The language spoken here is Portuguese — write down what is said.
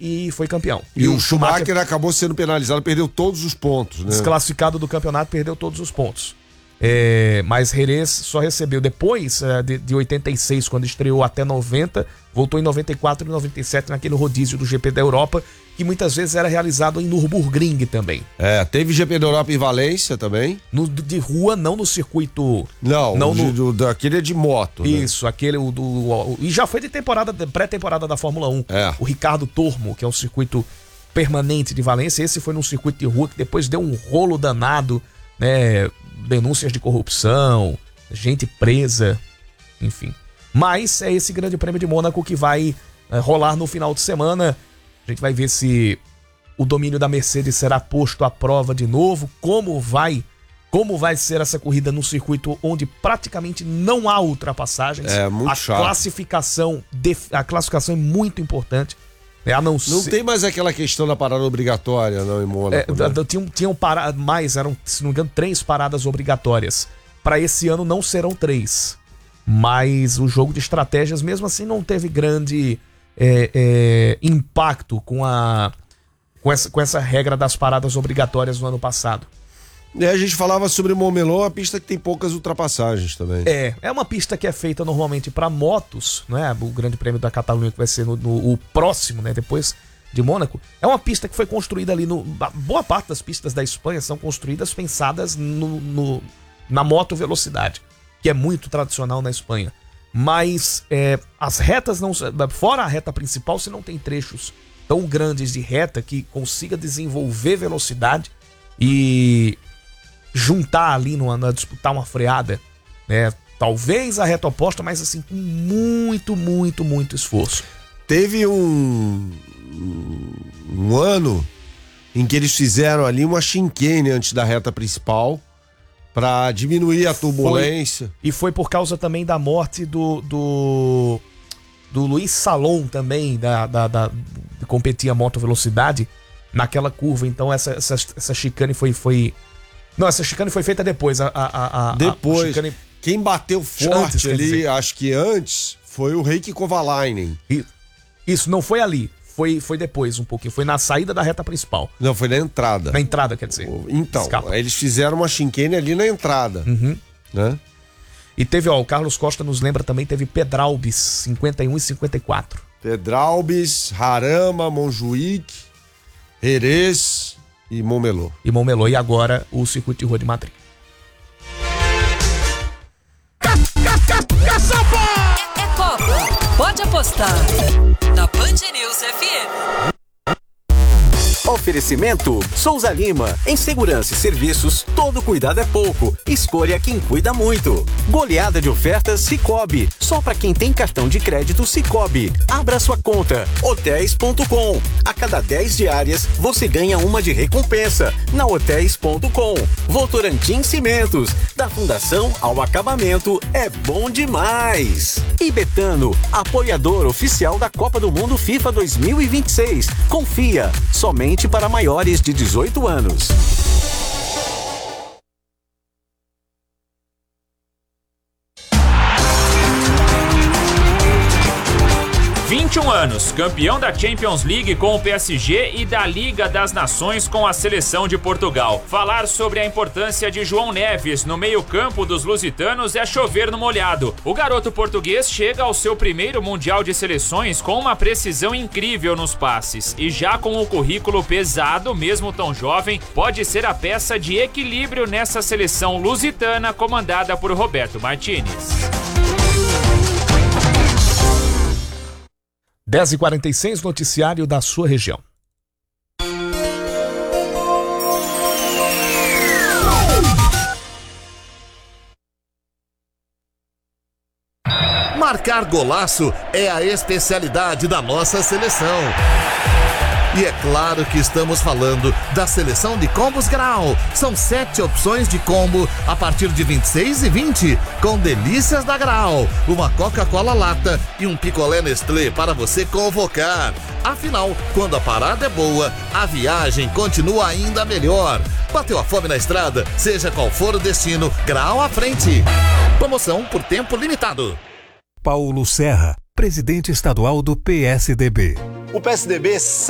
e foi campeão. E o Schumacher acabou sendo penalizado, perdeu todos os pontos, né? Desclassificado do campeonato, perdeu todos os pontos. Mas Jerez só recebeu depois de 86, quando estreou, até 90, voltou em 94 e 97 naquele rodízio do GP da Europa, que muitas vezes era realizado em Nürburgring também. Teve GP da Europa em Valência também. De rua, não no circuito... Aquele é de moto. Isso, né? Aquele e já foi de pré-temporada da Fórmula 1. O Ricardo Tormo, que é um circuito permanente de Valência, esse foi num circuito de rua que depois deu um rolo danado, né? Denúncias de corrupção, gente presa, enfim. Mas é esse Grande Prêmio de Mônaco que vai rolar no final de semana. A gente vai ver se o domínio da Mercedes será posto à prova de novo, como vai ser essa corrida no circuito onde praticamente não há ultrapassagens. Muito chato. A classificação é muito importante. Não tem mais aquela questão da parada obrigatória, não, em Mônaco. Tinham mais, eram, se não me engano, 3 paradas obrigatórias. Para esse ano não serão 3. Mas o jogo de estratégias, mesmo assim, não teve grande impacto com essa regra das paradas obrigatórias no ano passado. A gente falava sobre Montmeló, uma pista que tem poucas ultrapassagens também. É uma pista que é feita normalmente para motos, né? O Grande Prêmio da Catalunha, que vai ser o próximo, né? Depois de Mônaco. É uma pista que foi construída ali boa parte das pistas da Espanha são construídas pensadas na moto velocidade, que é muito tradicional na Espanha. Mas as retas fora a reta principal, você não tem trechos tão grandes de reta que consiga desenvolver velocidade e juntar ali, disputar uma freada, né? Talvez a reta oposta, mas assim, com muito, muito, muito esforço. Teve um ano em que eles fizeram ali uma chicane antes da reta principal para diminuir a turbulência. E foi por causa também da morte do Luiz Salom também, que competia moto velocidade naquela curva. Então essa chicane foi... Não, essa chicane foi feita depois. Depois. Chicane... Quem bateu forte ali, acho que antes, foi o Heikki Kovalainen. Isso, não foi ali. Foi depois um pouquinho. Foi na saída da reta principal. Não, foi na entrada. Na entrada, quer dizer. Então, eles fizeram uma chicane ali na entrada. Né? E teve, o Carlos Costa nos lembra também, teve Pedralbes, 51 e 54. Pedralbes, Jarama, Montjuic, Jerez... E Montmeló. E agora o circuito de rua de Madrid. É Copa. Pode apostar. Na Band News FM. Oferecimento Souza Lima. Em segurança e serviços, todo cuidado é pouco. Escolha quem cuida muito. Goleada de ofertas Sicoob. Só para quem tem cartão de crédito Sicoob. Abra sua conta. Hotéis.com. A cada 10 diárias, você ganha uma de recompensa. Na Hotéis.com. Votorantim Cimentos. Da fundação ao acabamento, é bom demais. E Betano, apoiador oficial da Copa do Mundo FIFA 2026. Confia. Somente para maiores de 18 anos. 21 anos, campeão da Champions League com o PSG e da Liga das Nações com a seleção de Portugal. Falar sobre a importância de João Neves no meio-campo dos lusitanos é chover no molhado. O garoto português chega ao seu primeiro Mundial de Seleções com uma precisão incrível nos passes e já com o currículo pesado, mesmo tão jovem, pode ser a peça de equilíbrio nessa seleção lusitana comandada por Roberto Martínez. 10h46, noticiário da sua região. Marcar golaço é a especialidade da nossa seleção. E é claro que estamos falando da seleção de combos Grau. São 7 opções de combo a partir de 26 e 20, com delícias da Grau, uma Coca-Cola lata e um picolé Nestlé para você convocar. Afinal, quando a parada é boa, a viagem continua ainda melhor. Bateu a fome na estrada, seja qual for o destino, Grau à frente. Promoção por tempo limitado. Paulo Serra, presidente estadual do PSDB. O PSDB